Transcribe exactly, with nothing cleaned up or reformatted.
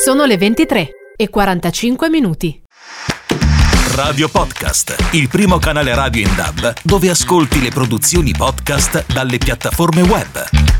Sono le ventitré e quarantacinque minuti. Radio Podcast, il primo canale radio in D A B dove ascolti le produzioni podcast dalle piattaforme web.